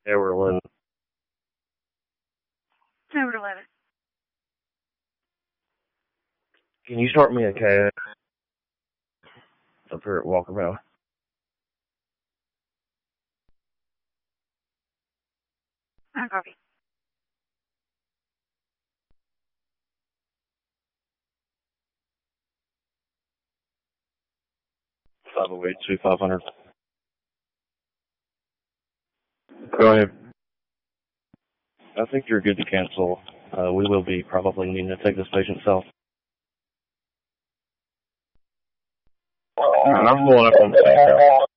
Yeah, we're 11. Over 11. Can you start me a cab up here at Walker Valley? I copy. $508-2500. Go ahead. I think you're good to cancel. We will be probably needing to take this patient south. I'm going up on the same